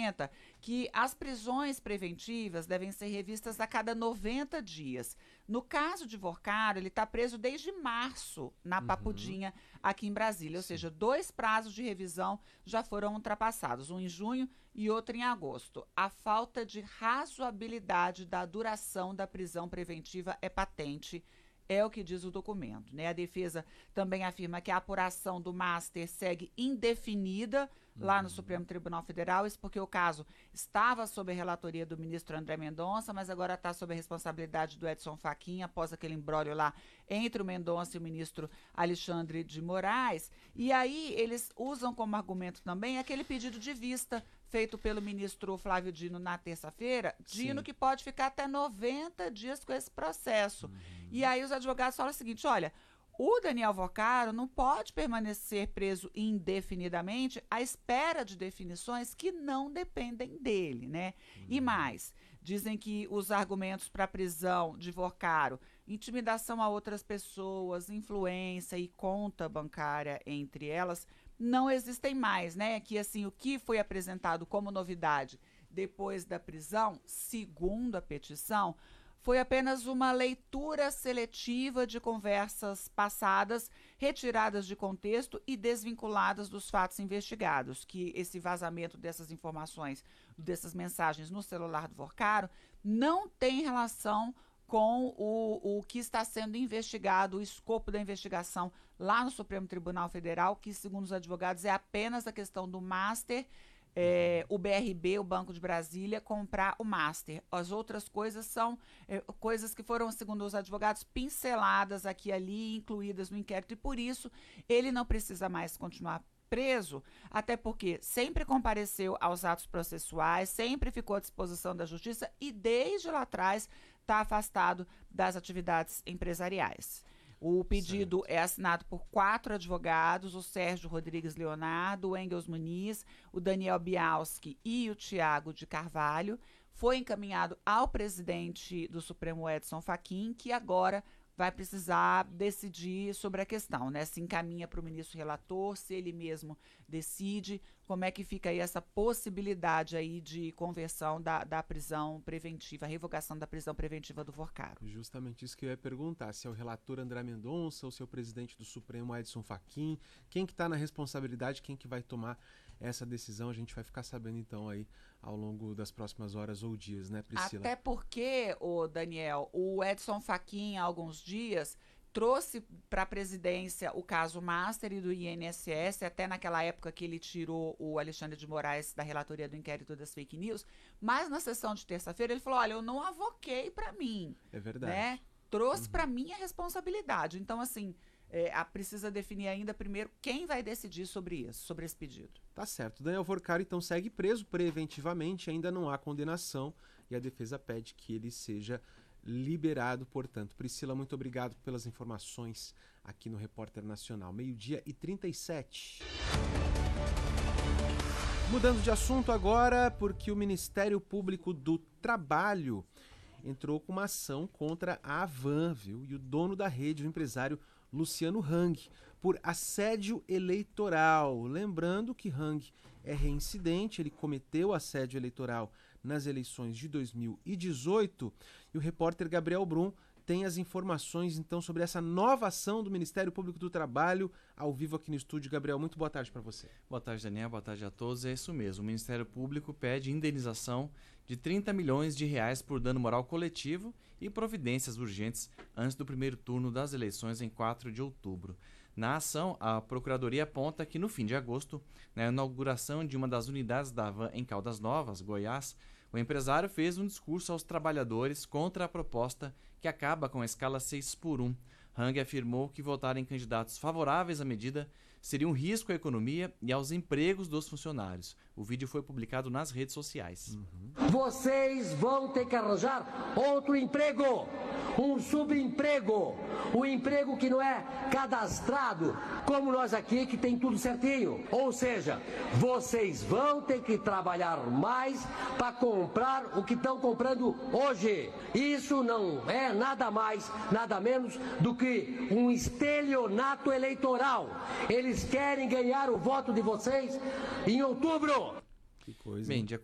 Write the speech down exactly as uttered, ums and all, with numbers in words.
argumenta que as prisões preventivas devem ser revistas a cada noventa dias. No caso de Vorcaro, ele está preso desde março na Uhum. Papudinha, aqui em Brasília. Ou Sim. seja, dois prazos de revisão já foram ultrapassados, um em junho e outro em agosto. A falta de razoabilidade da duração da prisão preventiva é patente. É o que diz o documento, né? A defesa também afirma que a apuração do Master segue indefinida lá no Supremo Tribunal Federal, isso porque o caso estava sob a relatoria do ministro André Mendonça, mas agora está sob a responsabilidade do Edson Fachin, após aquele imbróglio lá entre o Mendonça e o ministro Alexandre de Moraes. E aí eles usam como argumento também aquele pedido de vista feito pelo ministro Flávio Dino na terça-feira, Dino Sim. que pode ficar até noventa dias com esse processo. Uhum. E aí os advogados falam o seguinte, olha, o Daniel Vorcaro não pode permanecer preso indefinidamente à espera de definições que não dependem dele, né? Uhum. E mais, dizem que os argumentos para a prisão de Vorcaro, intimidação a outras pessoas, influência e conta bancária entre elas, não existem mais, né? Que assim, o que foi apresentado como novidade depois da prisão, segundo a petição, foi apenas uma leitura seletiva de conversas passadas, retiradas de contexto e desvinculadas dos fatos investigados, que esse vazamento dessas informações, dessas mensagens no celular do Vorcaro, não tem relação com o, o que está sendo investigado, o escopo da investigação lá no Supremo Tribunal Federal, que, segundo os advogados, é apenas a questão do Master, é, o B R B, o Banco de Brasília, comprar o Master. As outras coisas são é, coisas que foram, segundo os advogados, pinceladas aqui e ali, incluídas no inquérito, e por isso ele não precisa mais continuar preso, até porque sempre compareceu aos atos processuais, sempre ficou à disposição da justiça e desde lá atrás está afastado das atividades empresariais. O pedido certo. É assinado por quatro advogados, o Sérgio Rodrigues Leonardo, o Engels Muniz, o Daniel Bialski e o Tiago de Carvalho. Foi encaminhado ao presidente do Supremo, Edson Fachin, que agora vai precisar decidir sobre a questão, né? Se encaminha para o ministro relator, se ele mesmo decide, como é que fica aí essa possibilidade aí de conversão da, da prisão preventiva, a revogação da prisão preventiva do Vorcaro. Justamente isso que eu ia perguntar, se é o relator André Mendonça ou se é o presidente do Supremo, Edson Fachin, quem que está na responsabilidade, quem que vai tomar essa decisão, a gente vai ficar sabendo então aí ao longo das próximas horas ou dias, né, Priscila? Até porque, o Daniel, o Edson Fachin há alguns dias trouxe para a presidência o caso Master e do I N S S, até naquela época que ele tirou o Alexandre de Moraes da relatoria do inquérito das fake news, mas na sessão de terça-feira ele falou, olha, eu não avoquei para mim. É verdade. Né? Trouxe Uhum. para mim a responsabilidade. Então, assim, é, a, precisa definir ainda primeiro quem vai decidir sobre isso, sobre esse pedido. Tá certo. Daniel Vorcaro, então, segue preso preventivamente, ainda não há condenação e a defesa pede que ele seja liberado, portanto. Priscila, muito obrigado pelas informações aqui no Repórter Nacional. Meio-dia e trinta e sete. Mudando de assunto agora, porque o Ministério Público do Trabalho entrou com uma ação contra a Avan, viu? E o dono da rede, o empresário Luciano Hang, por assédio eleitoral. Lembrando que Hang é reincidente, ele cometeu assédio eleitoral nas eleições de dois mil e dezoito. E o repórter Gabriel Brum tem as informações, então, sobre essa nova ação do Ministério Público do Trabalho, ao vivo aqui no estúdio. Gabriel, muito boa tarde para você. Boa tarde, Daniel. Boa tarde a todos. É isso mesmo. O Ministério Público pede indenização de trinta milhões de reais por dano moral coletivo e providências urgentes antes do primeiro turno das eleições em quatro de outubro. Na ação, a Procuradoria aponta que no fim de agosto, na inauguração de uma das unidades da Avan em Caldas Novas, Goiás, o empresário fez um discurso aos trabalhadores contra a proposta que acaba com a escala seis por um. Hang afirmou que votar em candidatos favoráveis à medida seria um risco à economia e aos empregos dos funcionários. O vídeo foi publicado nas redes sociais. Uhum. Vocês vão ter que arranjar outro emprego, um subemprego, um emprego que não é cadastrado, como nós aqui, que tem tudo certinho. Ou seja, vocês vão ter que trabalhar mais para comprar o que estão comprando hoje. Isso não é nada mais, nada menos do que um estelionato eleitoral. Eles querem ganhar o voto de vocês em outubro. Que coisa. Bem, de